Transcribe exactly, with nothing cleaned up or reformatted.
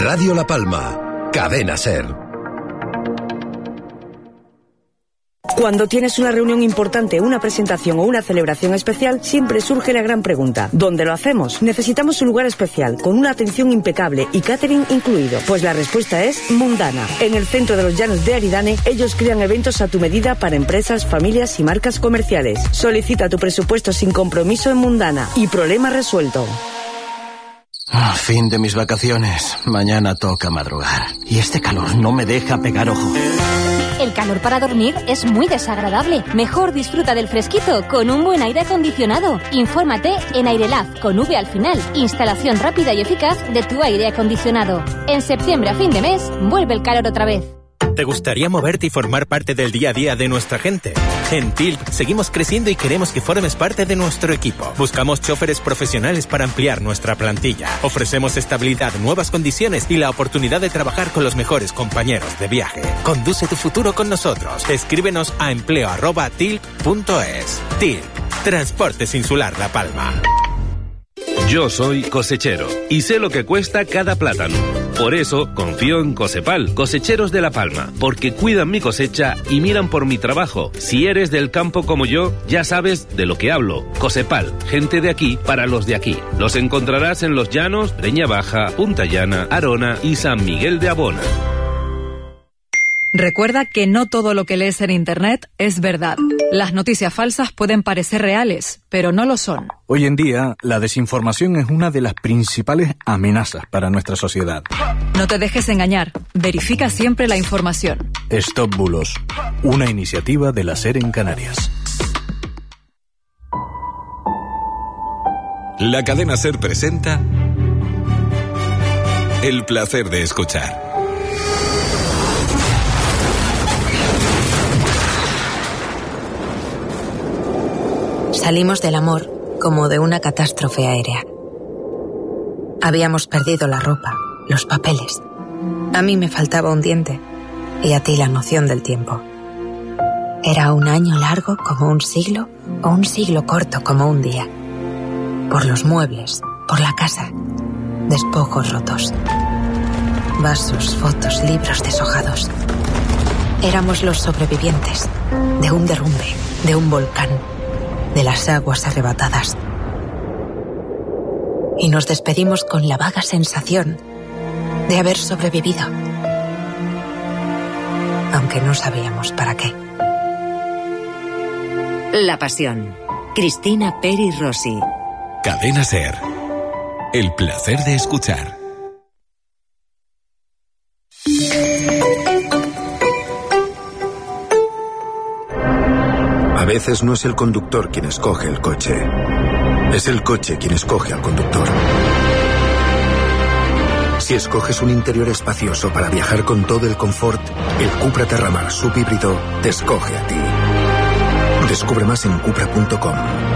Radio La Palma, Cadena Ser. Cuando tienes una reunión importante, una presentación o una celebración especial, siempre surge la gran pregunta: ¿dónde lo hacemos? Necesitamos un lugar especial, con una atención impecable y catering incluido. Pues la respuesta es Mundana. En el centro de los Llanos de Aridane, ellos crean eventos a tu medida para empresas, familias y marcas comerciales. Solicita tu presupuesto sin compromiso en Mundana y problema resuelto. Ah, fin de mis vacaciones. Mañana toca madrugar. Y este calor no me deja pegar ojo. El calor para dormir es muy desagradable. Mejor disfruta del fresquito con un buen aire acondicionado. Infórmate en Airelab, con V al final. Instalación rápida y eficaz de tu aire acondicionado. En septiembre a fin de mes, vuelve el calor otra vez. ¿Te gustaría moverte y formar parte del día a día de nuestra gente? En Tilt seguimos creciendo y queremos que formes parte de nuestro equipo. Buscamos choferes profesionales para ampliar nuestra plantilla. Ofrecemos estabilidad, nuevas condiciones y la oportunidad de trabajar con los mejores compañeros de viaje. Conduce tu futuro con nosotros. Escríbenos a empleo arroba tilt punto es. Tilt, Transportes Insular La Palma. Yo soy cosechero y sé lo que cuesta cada plátano. Por eso confío en Cosepal, cosecheros de La Palma, porque cuidan mi cosecha y miran por mi trabajo. Si eres del campo como yo, ya sabes de lo que hablo. Cosepal, gente de aquí para los de aquí. Los encontrarás en Los Llanos, Breña Baja, Punta Llana, Arona y San Miguel de Abona. Recuerda que no todo lo que lees en Internet es verdad. Las noticias falsas pueden parecer reales, pero no lo son. Hoy en día, la desinformación es una de las principales amenazas para nuestra sociedad. No te dejes engañar. Verifica siempre la información. Stop Bulos, una iniciativa de la SER en Canarias. La cadena SER presenta El placer de escuchar. Salimos del amor como de una catástrofe aérea. Habíamos perdido la ropa, los papeles. A mí me faltaba un diente y a ti la noción del tiempo. Era un año largo como un siglo o un siglo corto como un día. Por los muebles, por la casa, despojos rotos. Vasos, fotos, libros deshojados. Éramos los sobrevivientes de un derrumbe, de un volcán, de las aguas arrebatadas. Y nos despedimos con la vaga sensación de haber sobrevivido, aunque no sabíamos para qué. La pasión. Cristina Peri Rossi. Cadena SER. El placer de escuchar. A veces no es el conductor quien escoge el coche, es el coche quien escoge al conductor. Si escoges un interior espacioso para viajar con todo el confort, el Cupra Terramar subhíbrido te escoge a ti. Descubre más en cupra punto com.